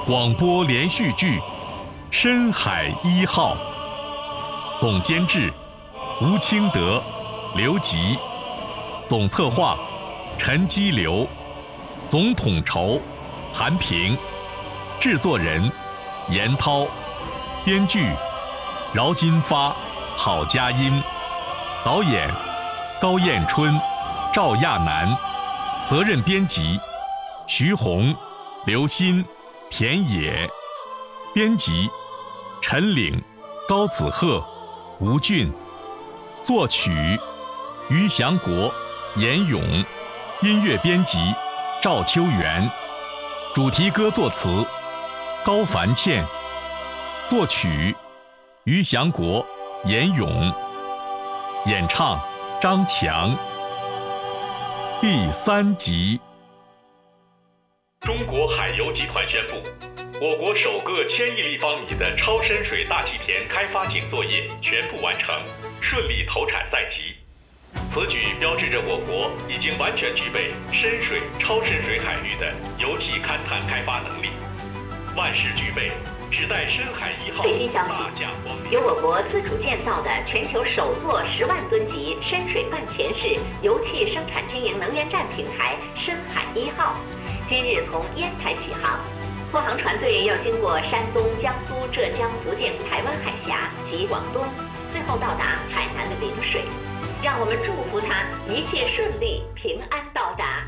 广播连续剧《深海一号》，总监制吴清德、刘吉，总策划陈基流，总统筹韩平，制作人严涛，编剧饶金发、郝佳音，导演高彦春、赵亚楠，责任编辑徐红、刘鑫、田野，编辑陈岭、高子鹤、吴俊，作曲于祥国、严勇，音乐编辑赵秋元，主题歌作词高凡倩，作曲于祥国、严勇，演唱张强。第3集。中国海油集团宣布，我国首个1000亿立方米的超深水大气田开发井作业全部完成，顺利投产在即。此举标志着我国已经完全具备深水、超深水海域的油气勘探开发能力，万事俱备，只待深海1号最新消息，由我国自主建造的全球首座10万吨级深水半潜式油气生产经营能源站平台深海1号，今日从烟台起航。拖航船队要经过山东、江苏、浙江、福建、台湾海峡及广东，最后到达海南的陵水。让我们祝福他一切顺利，平安到达。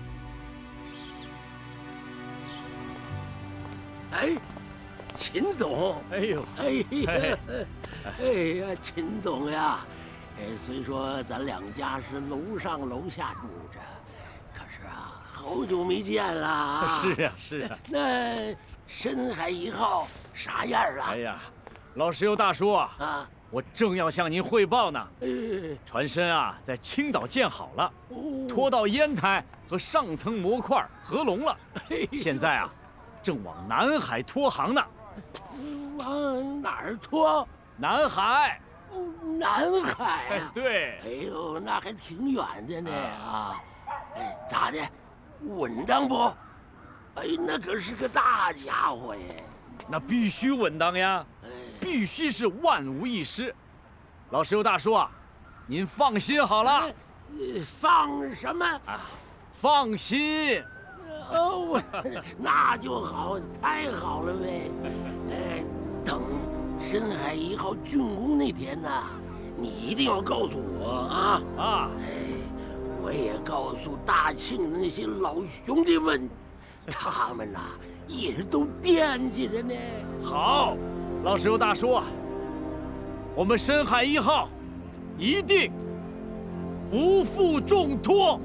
哎，秦总， 哎呦， 哎呀，哎呀，秦总呀，虽说咱两家是楼上楼下住着，可是啊，好久没见了。 是啊，是啊。 那深海1号啥样了？ 哎呀，老石油大叔啊，我正要向您汇报呢。船身啊，在青岛建好了，拖到烟台和上层模块合拢了，现在啊，正往南海拖航呢。 往哪儿拖？ 南海。 南海啊？ 对。 哎呦，那还挺远的呢啊！哎，咋的？稳当不？哎，那可是个大家伙耶！ 那必须稳当呀，必须是万无一失。老石油大叔啊，您放心好了。 放什么啊？放心。 哦，那就好，太好了呗。等深海1号竣工那天呢，你一定要告诉我啊！我也告诉大庆的那些老兄弟们，他们呐也都惦记着呢。 好，老石油大叔，我们深海1号一定不负重托。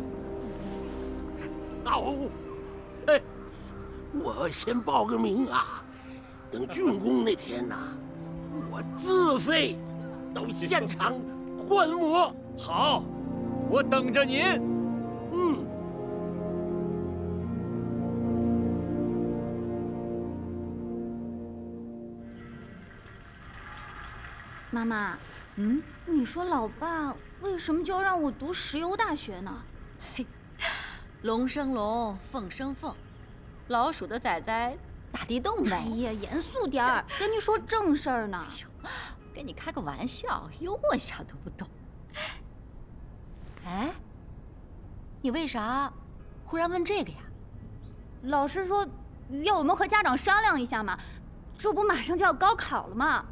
好，我先报个名啊，等竣工那天呐，我自费到现场观摩。 好，我等着您。 妈妈，你说老爸为什么就要让我读石油大学呢？ 嘿，龙生龙，凤生凤，老鼠的崽崽打地洞呗。 哎呀，严肃点儿，跟你说正事儿呢。 哎呦，跟你开个玩笑，幽默一下都不懂。哎，你为啥忽然问这个呀？ 老师说要我们和家长商量一下嘛，这不马上就要高考了吗？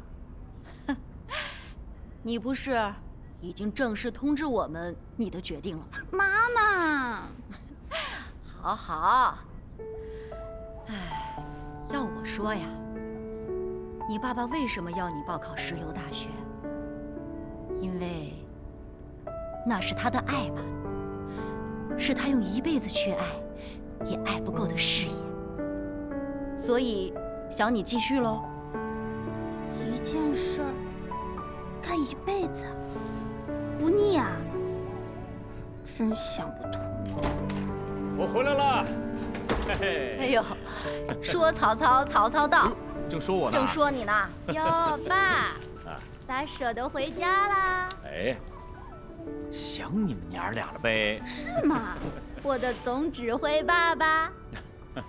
你不是已经正式通知我们你的决定了吗？ 妈妈， 好好。哎，要我说呀，你爸爸为什么要你报考石油大学？因为那是他的爱吧，是他用一辈子去爱，也爱不够的事业，所以想你继续喽。 一件事儿干一辈子，不腻啊？真想不通。 我回来了。嘿嘿。 哎呦，说曹操，曹操到。 正说我呢。 正说你呢。 哟，爸，咋舍得回家啦？ 哎，想你们娘俩了呗？ 是吗？我的总指挥爸爸。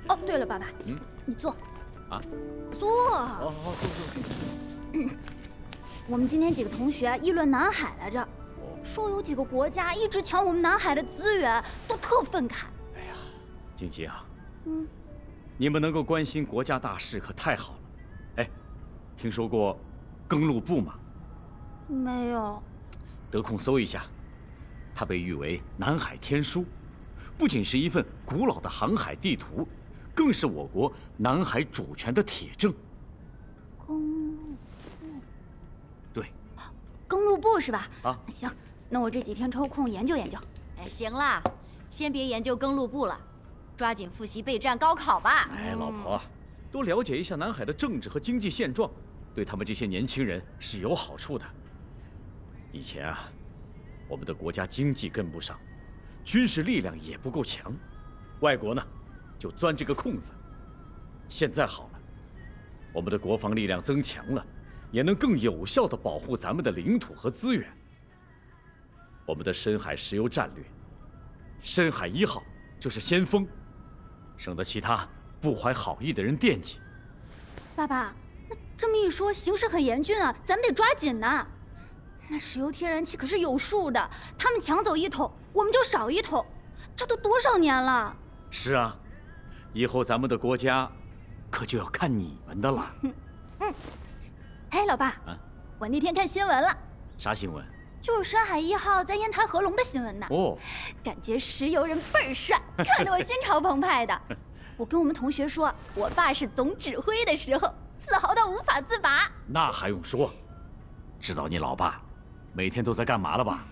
哦，对了，爸爸，你坐。 啊？ 坐。 哦，坐。 我们今天几个同学议论南海来着，说有几个国家一直抢我们南海的资源，都特愤慨。 哎呀，晶晶啊， 你们能够关心国家大事可太好了。哎，听说过更路部吗？ 没有。 得空搜一下，它被誉为南海天书，不仅是一份古老的航海地图，更是我国南海主权的铁证。 公路部。 对。 公路部是吧？ 啊， 行，那我这几天抽空研究研究。 哎，行啦，先别研究更路部了，抓紧复习备战高考吧。 哎，老婆，多了解一下南海的政治和经济现状，对他们这些年轻人是有好处的。以前啊，我们的国家经济跟不上，军事力量也不够强，外国呢就钻这个空子。现在好了，我们的国防力量增强了，也能更有效地保护咱们的领土和资源。我们的深海石油战略，深海1号就是先锋，省得其他不怀好意的人惦记。 爸爸，那这么一说，形势很严峻啊，咱们得抓紧呐。那石油天然气可是有数的，他们抢走1桶，我们就少1桶，这都多少年了？ 是啊，以后咱们的国家可就要看你们的了。 哎，老爸，我那天看新闻了。 啥新闻？ 就是深海1号在烟台合龙的新闻呢。 哦， 感觉石油人倍儿帅，看得我心潮澎湃的。我跟我们同学说，我爸是总指挥的时候，自豪到无法自拔。 那还用说？知道你老爸每天都在干嘛了吧？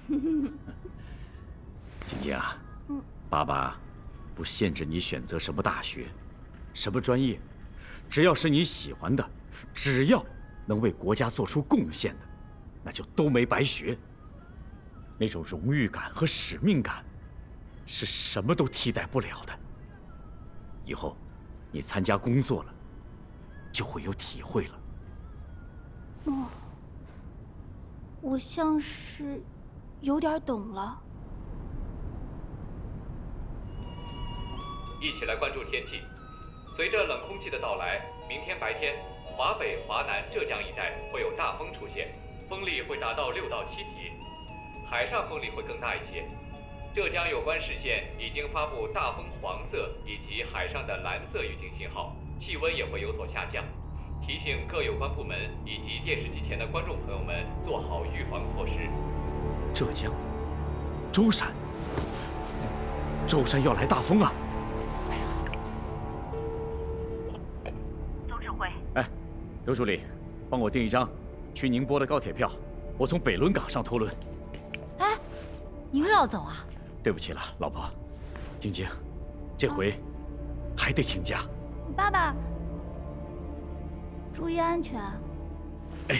晶晶啊，爸爸不限制你选择什么大学、什么专业，只要是你喜欢的，只要能为国家做出贡献的，那就都没白学。那种荣誉感和使命感，是什么都替代不了的。以后你参加工作了，就会有体会了。 哦，我像是有点懂了。 一起来关注天气。随着冷空气的到来，明天白天，华北、华南、浙江一带会有大风出现，风力会达到6到7级，海上风力会更大一些。浙江有关市县已经发布大风黄色以及海上的蓝色预警信号，气温也会有所下降。提醒各有关部门以及电视机前的观众朋友们做好预防措施。 浙江，舟山要来大风啊！ 总指挥， 哎，刘助理，帮我订一张去宁波的高铁票，我从北仑港上拖轮。 哎，你又要走啊？ 对不起了，老婆，晶晶，这回还得请假。 爸爸，注意安全。 哎。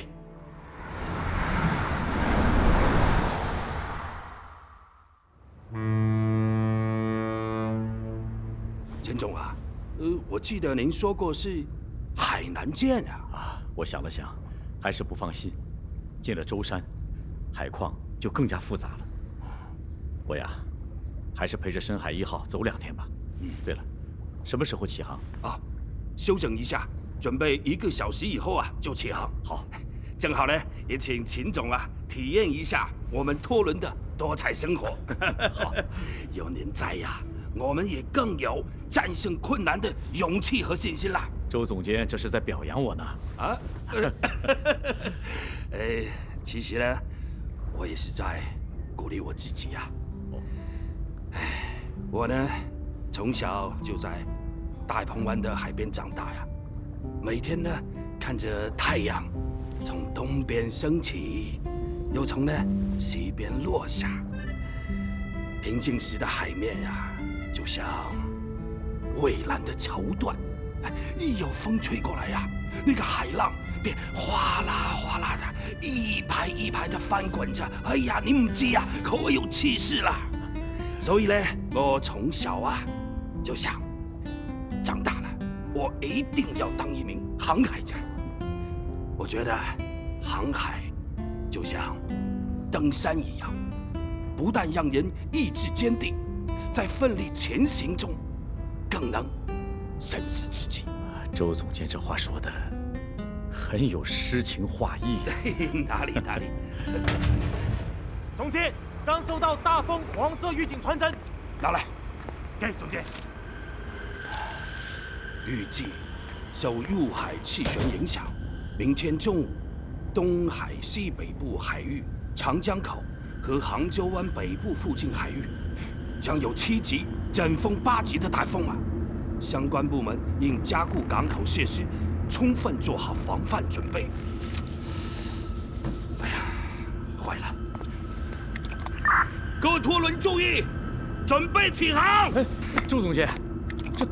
陈总啊，我记得您说过是海南舰啊。 我想了想，还是不放心。进了舟山，海况就更加复杂了。我呀，还是陪着深海1号走2天吧。对了，什么时候起航？ 休整一下，准备1个小时以后啊就起航。 好， 正好呢，也请秦总啊体验一下我们拖轮的多彩生活。 好， 有您在呀，我们也更有战胜困难的勇气和信心啦。 周总监这是在表扬我呢。 其实呢，我也是在鼓励我自己呀。我呢，从小就在大鹏湾的海边长大呀，每天呢看着太阳从东边升起，又从西边落下。平静时的海面呀，就像蔚蓝的绸缎，一有风吹过来呀，那个海浪便哗啦哗啦的，一排一排的翻滚着。哎呀，你唔知呀，可有气势啦！所以呢，我从小啊就想，长大了我一定要当一名航海家。我觉得航海就像登山一样，不但让人意志坚定，在奋力前行中，更能生死之际。 周总监这话说的很有诗情画意。 哪里？ 总监，刚收到大风黄色预警传真， 拿来。 给总监。 预计受入海气旋影响，明天中午，东海西北部海域、长江口和杭州湾北部附近海域将有7级、阵风8级的台风啊！相关部门应加固港口设施，充分做好防范准备。哎呀，坏了！各位拖轮注意，准备起航！ 周总监。